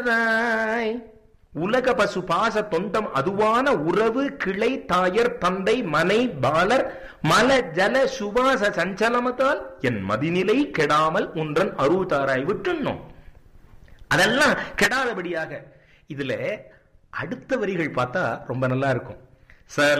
உலக பசு பாச தொண்டம் அதுவான உறவு கிளை தாயர் தந்தை மனை பாலர் மல ஜல சுவாச சஞ்சலமத்தால் என் மதிநிலை கெடாமல் ஒன்றன் அருள்தாராய் விட்டுனோம். அதெல்லாம் கெடாதபடியாக. இதுல அடுத்த வரிகள் பார்த்தா ரொம்ப நல்லா இருக்கும்.